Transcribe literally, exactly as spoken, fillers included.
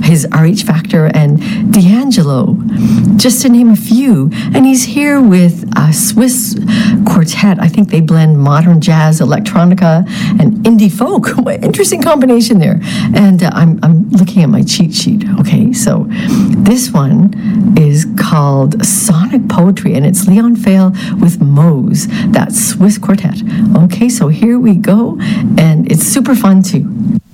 his R H Factor and D'Angelo, just to name a few. And he's here with a Swiss quartet. I think they blend modern jazz, electronica, and indie folk. What interesting combination there. And uh, I'm, I'm looking at my cheat sheet. Okay, so this one is called Sonic Poetry, and it's Leon Fail with Mose, that Swiss quartet. Okay, so here we go, and it's super fun too.